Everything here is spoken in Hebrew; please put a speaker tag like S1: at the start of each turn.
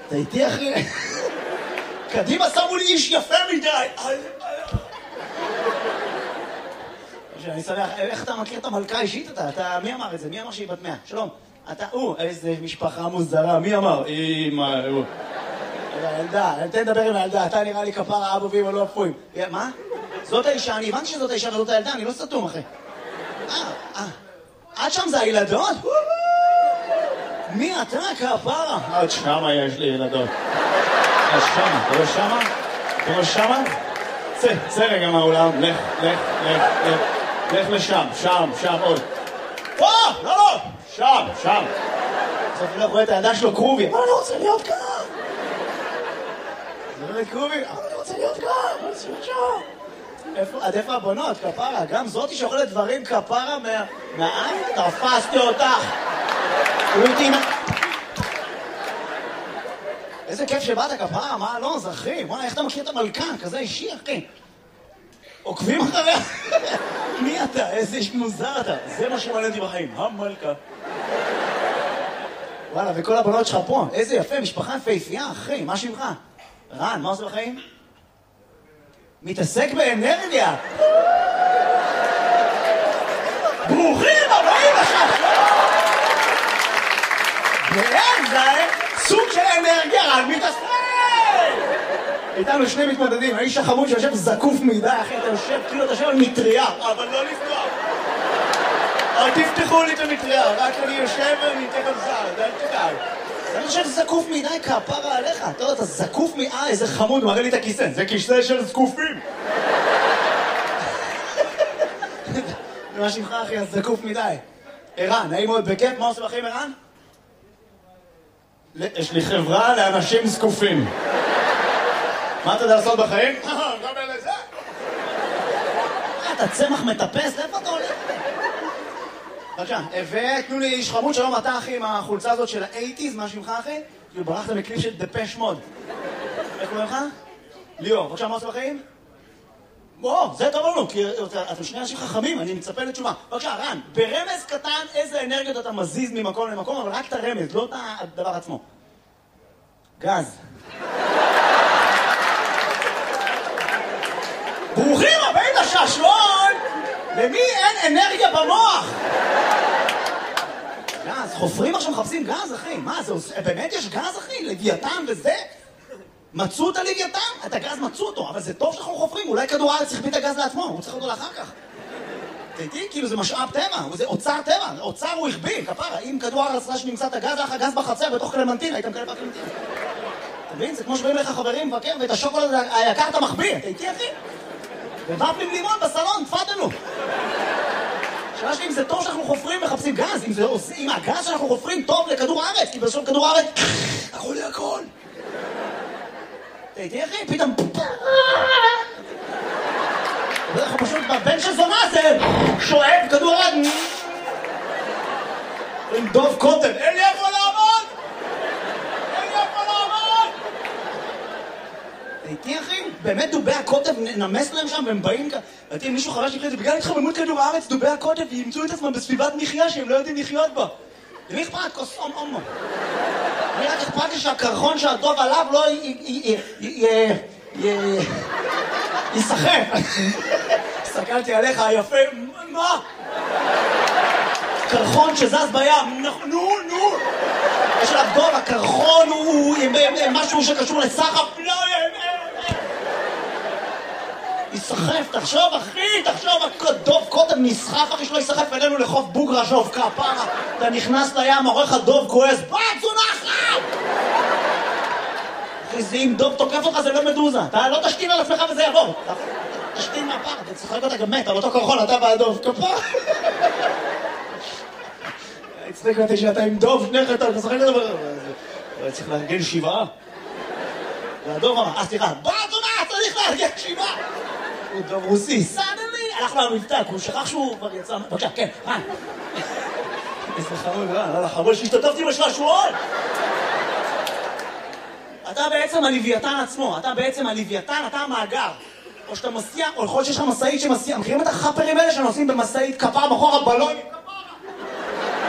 S1: אתה איתי אחי? קדימה שמו לי איש יפה מדי. אני שמח, איך אתה מכיר את המלכה אישית אתה? מי אמר את זה? מי אמר שהיא בת 100? שלום. אתה, איזה משפחה מוזרה, מי אמר? אמא, הילדה, תן לדבר עם הילדה, אתה נראה לי כפרה אבא ואמא לא אפויים. מה? זאת האישה, אני הבנתי שזאת האישה וזאת הילדה, אני לא סתום אחי. עד שם זה הילדות? מי אתה כפרה? עד שמה יש לי ילדות. עד שמה, אתה רואה שמה? אתה רואה שמה? צא רגע מהאולם, לך לשם, שם עוד. לא, שם. בסוף אני לא רואה את הילדה שלו קרובי. אבל אני רוצה להיות כאן. זה לא קרובי, אבל אני רוצה להיות כאן. אני רוצה להיות שם. עד איפה הבנות, כפרה? גם זאתי שאוכלת דברים כפרה מהעין? תפסתי אותך. איזה כיף שבאת כפרה, מה לא, זכרי? וואי, איך אתה מכיר את המלכה? כזה אישי, אחי. עוקבים אחריה? מי אתה? איזה איש מוזר אתה. זה מה שמעניין אותי בחיים, המלכה. וואלה, וכל הבנות שלך פה. איזה יפה, משפחה יפהפייה, אחי. מה שמך? רן, מה עושה בחיים? מתעסק באנרגיה. ברוכים הבאים עכשיו. ואיך זה סוג של אנרגיה, רן מתעסק. איתנו שני מתמודדים, האיש החמוד שיושב זקוף מדי, אחי, אתה יושב, כאילו אתה יושב על מטריה, אבל לא לפתוח. אל תפתחו לי את המטריה, רק אני יושב ואני אתן על זר, אל תדאג. אני חושב זקוף מדי, כפרה עליך, אתה יודע, אתה זקוף איזה חמוד, מראה לי את הכיסא, זה כיסא של זקופים. מה שמך, אחי, אז זקוף מדי. ערן, נעים מאוד בכיף, מה עושה בחיים, ערן? יש לי חברה לאנשים זקופים. מה אתה יודע לעשות בחיים? גם אלה זה. אתה צמח מטפס, איפה אתה הולך? בבקשה, ותנו לי איש חמוד, שלום אתה אחי עם החולצה הזאת של ה-80's, מה שמך אחי? כאילו ברחת מקליפ של דפש מוד. איך קוראים לך? ליאור, בבקשה, מה עושה בחיים? זה טוב לנו, כי אתם שני אנשים חכמים, אני מצפה לתשובה. בבקשה, רן, ברמז קטן איזה אנרגיות אתה מזיז ממקום למקום, אבל רק את הרמז, לא את הדבר עצמו. גז. ברוכים הבאים לשעשועון! למי אין אנרגיה במוח? גז, חופרים עכשיו מחפשים גז, אחי. מה, זה באמת יש גז, אחי? לוויתן וזה? מצאו את הלוויתן? את הגז מצאו אותו, אבל זה טוב שאנחנו חופרים. אולי כדור הארץ יחביא את הגז לעצמו, הוא צריך אותו לאחר כך. תהייתי, כאילו זה משאב טבע, זה אוצר טבע, אוצר הוא החביא, כפרה. אם כדור הארץ רש נמצא את הגז, לך הגז בחצר בתוך קלמנטין, היית מקלב בקלמנטין. אתה מבין? זה כמו שבאים לך חברים מבקר ואת השוקולד היקר אתה מחביא. תהייתי, אחי? ובפלים לימון בסלון, תפדלו. שאלה שלי אם זה טוב שאנחנו חופרים מחפשים גז, אם הגז שאנחנו חופרים טוב לכדור הארץ, כי בסוף כדור הארץ, הכל לי הכל. תהייתי אחי, פתאום... אנחנו פשוט בבן של זונה זה שואב כדור הארץ. עם דוב קוטב, אין לי איפה לעמוד! איתי אחי, באמת דובי הקוטב נמס להם שם והם באים כאן. ראיתי עם מישהו חרש נכנס, בגלל התחממות כדור הארץ, דובי הקוטב ימצאו את עצמם בסביבת מחיה שהם לא יודעים לחיות בה. למי אכפת? כוס אומו. אני רק אכפת לי שהקרחון שהדוב עליו לא יסחף. הסתכלתי עליך היפה, מה? קרחון שזז בים, נו. יש עליו דוב, הקרחון הוא משהו שקשור לסחף, לא יסחף, תחשוב אחי, דוב קוטב נסחף אחי שלא יסחף אלינו לחוף בוגרה שוב כפרה. אתה נכנס לים, עורך הדוב כועס, תזונה אחת! אחי, זה אם דוב תוקף אותך זה לא מדוזה, אתה לא תשתין על עצמך וזה יעבור. תשתין מהפר, אתה צחק אותה גם מת על אותו קרחון, אתה והדוב, כפרה. הצליק אותי שאתה עם דוב, שניך אתה משחק את זה. צריך לארגן 7. והדוב אמר, סליחה, תזונה, צריך לארגן 7. הוא דוב רוסי, סדלי, הלך למבטא, הוא שכח שהוא כבר יצא... בבקשה, כן, רן. איזה חמוד, רן, חמוד שהשתתפתי בשעשועון. אתה בעצם הלוויתן עצמו, אתה המאגר. או שאתה מסיע, או יכול להיות שיש לך מסעית שמסיע. מכירים את החפרים האלה שנוסעים במסעית כפר מאחור הבלון?